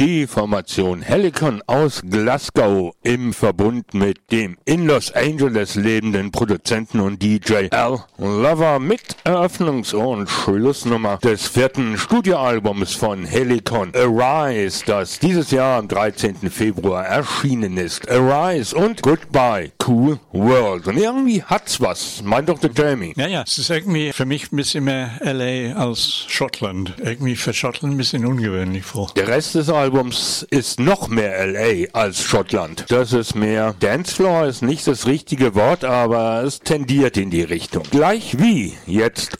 Die Formation Helicon aus Glasgow im Verbund mit dem in Los Angeles lebenden Produzenten und DJ Al Lover mit Eröffnungs- und Schlussnummer des 4. Studioalbums von Helicon, Arise, das dieses Jahr am 13. Februar erschienen ist. Arise und Goodbye Cool World. Und irgendwie hat's was, meint doch der Jamie. Ja, es ist irgendwie für mich ein bisschen mehr LA als Schottland. Irgendwie für Schottland ein bisschen ungewöhnlich vor. Der Rest des Albums ist noch mehr LA als Schottland. Das ist mehr Dancefloor, ist nicht das richtige Wort, aber es tendiert in die Richtung. Gleich wie jetzt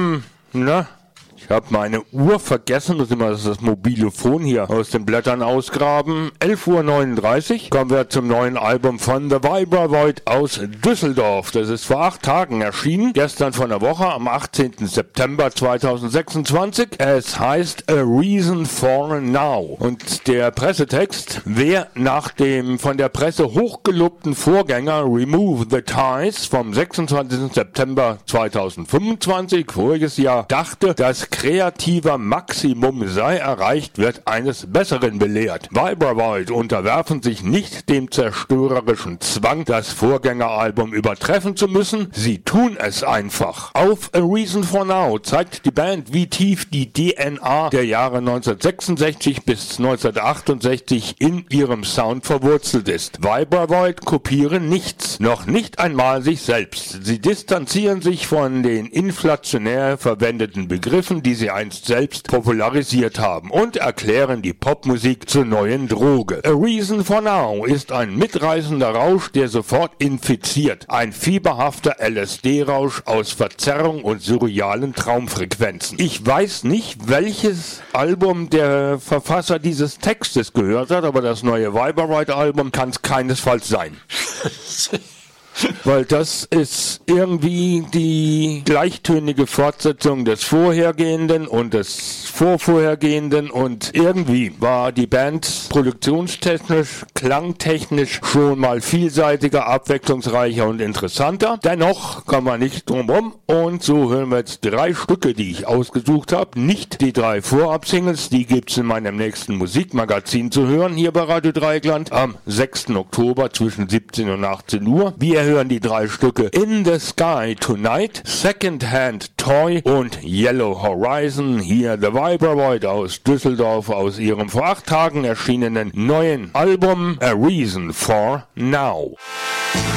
ich habe meine Uhr vergessen, muss immer das Mobilofon hier aus den Blättern ausgraben. 11:39 Uhr kommen wir zum neuen Album von The Vibravoid aus Düsseldorf. Das ist vor 8 Tagen erschienen, gestern von der Woche, am 18. September 2026. Es heißt A Reason for Now. Und der Pressetext: Wer nach dem von der Presse hochgelobten Vorgänger Remove the Ties vom 26. September 2025, voriges Jahr, dachte, dass kreativer Maximum sei erreicht, wird eines Besseren belehrt. Vibravoid unterwerfen sich nicht dem zerstörerischen Zwang, das Vorgängeralbum übertreffen zu müssen. Sie tun es einfach. Auf A Reason for Now zeigt die Band, wie tief die DNA der Jahre 1966 bis 1968 in ihrem Sound verwurzelt ist. Vibravoid kopieren nichts, noch nicht einmal sich selbst. Sie distanzieren sich von den inflationär verwendeten Begriffen, die sie einst selbst popularisiert haben, und erklären die Popmusik zur neuen Droge. A Reason for Now ist ein mitreißender Rausch, der sofort infiziert. Ein fieberhafter LSD-Rausch aus Verzerrung und surrealen Traumfrequenzen. Ich weiß nicht, welches Album der Verfasser dieses Textes gehört hat, aber das neue Vibravoid-Album kann es keinesfalls sein. Weil das ist irgendwie die gleichtönige Fortsetzung des Vorhergehenden und des Vorvorhergehenden, und irgendwie war die Band produktionstechnisch, klangtechnisch schon mal vielseitiger, abwechslungsreicher und interessanter. Dennoch kann man nicht drum rum, und so hören wir jetzt 3 Stücke, die ich ausgesucht habe. Nicht die 3 Vorab-Singles, die gibt's in meinem nächsten Musikmagazin zu hören, hier bei Radio Dreieckland, am 6. Oktober zwischen 17 und 18 Uhr. Wir hören die 3 Stücke In the Sky Tonight, Secondhand Toy und Yellow Horizon. Hier The Vibravoid aus Düsseldorf aus ihrem vor 8 Tagen erschienenen neuen Album A Reason for Now.